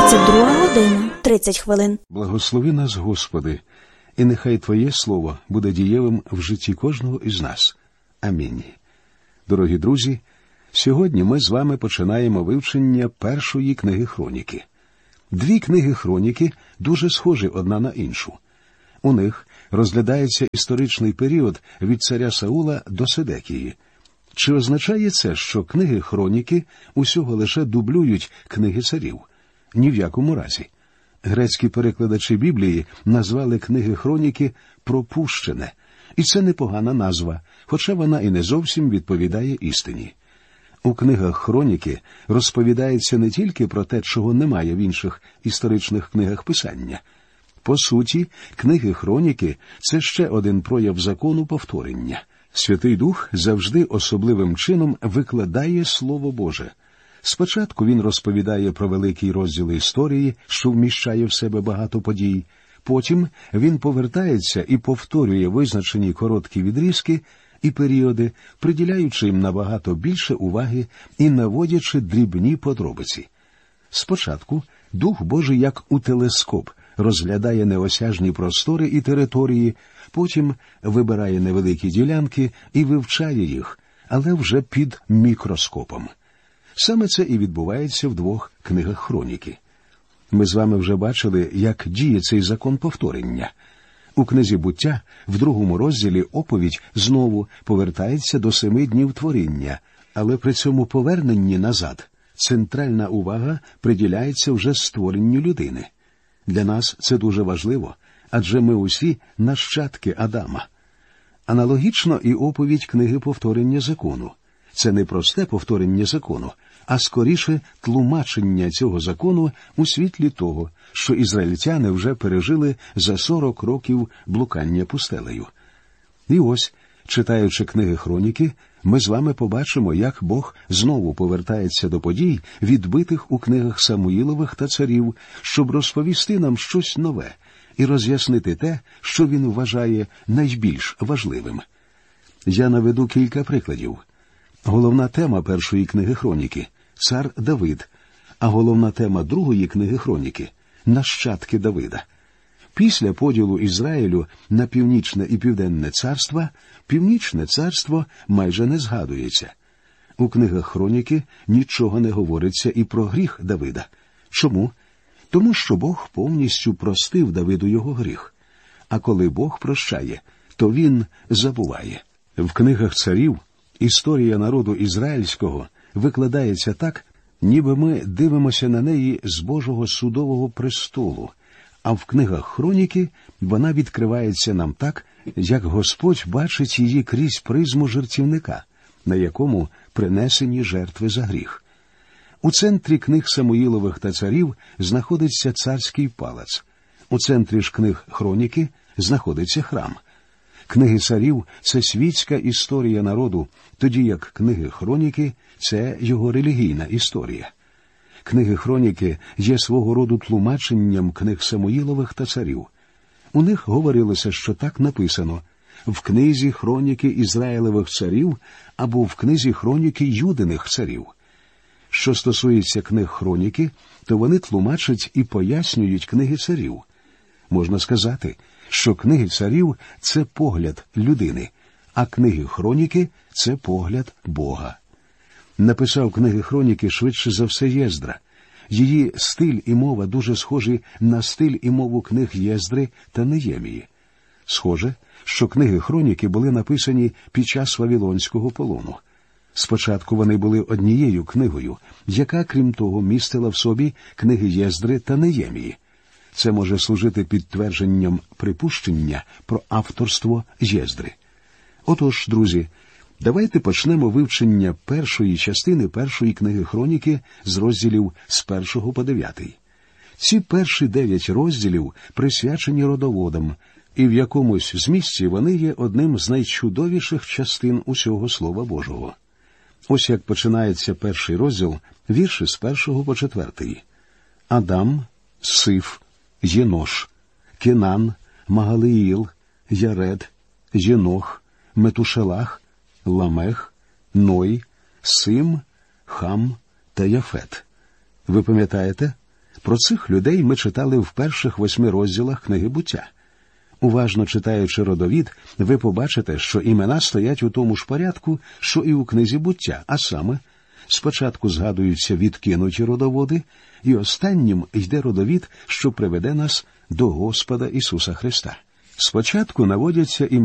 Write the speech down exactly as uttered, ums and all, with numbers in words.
двадцять друга година, тридцять хвилин. Благослови нас, Господи, і нехай Твоє Слово буде дієвим в житті кожного із нас. Амінь. Дорогі друзі, сьогодні ми з вами починаємо вивчення першої книги Хроніки. Дві книги Хроніки дуже схожі одна на іншу. У них розглядається історичний період від царя Саула до Седекії. Чи означає це, що книги Хроніки усього лише дублюють книги царів? Ні в якому разі. Грецькі перекладачі Біблії назвали книги Хроніки «пропущене». І це непогана назва, хоча вона і не зовсім відповідає істині. У книгах Хроніки розповідається не тільки про те, чого немає в інших історичних книгах Писання. По суті, книги Хроніки – це ще один прояв закону повторення. Святий Дух завжди особливим чином викладає Слово Боже. Спочатку він розповідає про великий розділ історії, що вміщає в себе багато подій. Потім він повертається і повторює визначені короткі відрізки і періоди, приділяючи їм набагато більше уваги і наводячи дрібні подробиці. Спочатку Дух Божий, як у телескоп, розглядає неосяжні простори і території, потім вибирає невеликі ділянки і вивчає їх, але вже під мікроскопом. Саме це і відбувається в двох книгах Хроніки. Ми з вами вже бачили, як діє цей закон повторення. У книзі «Буття» в другому розділі оповідь знову повертається до семи днів творіння, але при цьому поверненні назад центральна увага приділяється вже створенню людини. Для нас це дуже важливо, адже ми усі нащадки Адама. Аналогічно і оповідь книги повторення закону. Це не просте повторення закону, а скоріше тлумачення цього закону у світлі того, що ізраїльтяни вже пережили за сорок років блукання пустелею. І ось, читаючи книги Хроніки, ми з вами побачимо, як Бог знову повертається до подій, відбитих у книгах Самуїлових та царів, щоб розповісти нам щось нове і роз'яснити те, що він вважає найбільш важливим. Я наведу кілька прикладів. Головна тема першої книги Хроніки – цар Давид, а головна тема другої книги Хроніки – нащадки Давида. Після поділу Ізраїлю на північне і південне царства, північне царство майже не згадується. У книгах Хроніки нічого не говориться і про гріх Давида. Чому? Тому що Бог повністю простив Давиду його гріх. А коли Бог прощає, то він забуває. В книгах царів історія народу ізраїльського викладається так, ніби ми дивимося на неї з Божого судового престолу, а в книгах Хроніки вона відкривається нам так, як Господь бачить її крізь призму жертівника, на якому принесені жертви за гріх. У центрі книг Самуїлових та царів знаходиться царський палац. У центрі ж книг Хроніки знаходиться храм. Книги царів – це світська історія народу, тоді як книги Хроніки – це його релігійна історія. Книги Хроніки є свого роду тлумаченням книг Самуїлових та царів. У них говорилося, що так написано в книзі Хроніки Ізраїлевих царів або в книзі Хроніки Юдиних царів. Що стосується книг Хроніки, то вони тлумачать і пояснюють книги царів. Можна сказати, що книги царів – це погляд людини, а книги Хроніки – це погляд Бога. Написав книги Хроніки швидше за все Єздра. Її стиль і мова дуже схожі на стиль і мову книг Єздри та Неємії. Схоже, що книги Хроніки були написані під час Вавилонського полону. Спочатку вони були однією книгою, яка, крім того, містила в собі книги Єздри та Неємії. Це може служити підтвердженням припущення про авторство Єздри. Отож, друзі, давайте почнемо вивчення першої частини першої книги Хроніки з розділів з першого по дев'ятий. Ці перші дев'ять розділів присвячені родоводам, і в якомусь змісті вони є одним з найчудовіших частин усього Слова Божого. Ось як починається перший розділ, вірші з першого по четвертий. Адам, Сиф, Єнош, Кенан, Магалиїл, Яред, Єнох, Метушелах, Ламех, Ной, Сим, Хам та Яфет. Ви пам'ятаєте? Про цих людей ми читали в перших восьми розділах книги «Буття». Уважно читаючи родовід, ви побачите, що імена стоять у тому ж порядку, що і у книзі «Буття», а саме, спочатку згадуються відкинуті родоводи, і останнім йде родовід, що приведе нас до Господа Ісуса Христа. Спочатку наводяться імена